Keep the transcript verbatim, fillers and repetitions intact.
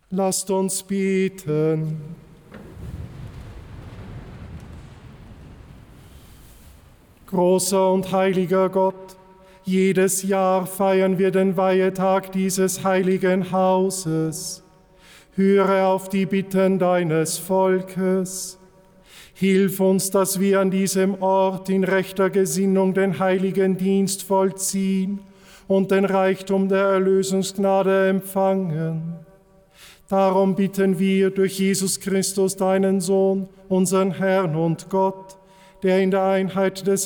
Lasst uns beten. Großer und heiliger Gott, jedes Jahr feiern wir den Weihetag dieses heiligen Hauses. Höre auf die Bitten deines Volkes. Hilf uns, dass wir an diesem Ort in rechter Gesinnung den heiligen Dienst vollziehen und den Reichtum der Erlösungsgnade empfangen. Darum bitten wir durch Jesus Christus, deinen Sohn, unseren Herrn und Gott, der in der Einheit des